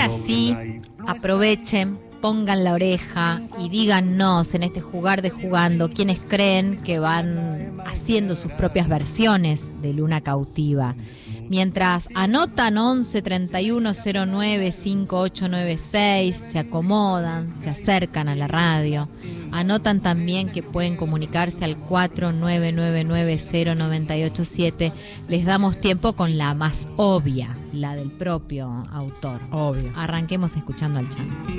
Ahora sí, aprovechen, pongan la oreja y díganos en este jugar de jugando quiénes creen que van haciendo sus propias versiones de Luna Cautiva. Mientras anotan 11 31 09 5896, se acomodan, se acercan a la radio, anotan también que pueden comunicarse al 49990987. Les damos tiempo con la más obvia, la del propio autor. Obvio. Arranquemos escuchando al Chan.